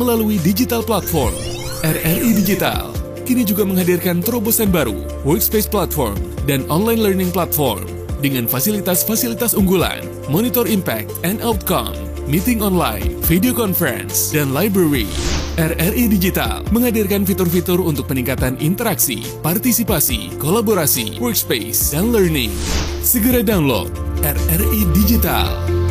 melalui digital platform. RRI Digital kini juga menghadirkan terobosan baru, workspace platform, dan online learning platform dengan fasilitas-fasilitas unggulan, monitor impact and outcome, meeting online, video conference, dan library. RRI Digital menghadirkan fitur-fitur untuk peningkatan interaksi, partisipasi, kolaborasi, workspace, dan learning. Segera download RRI Digital.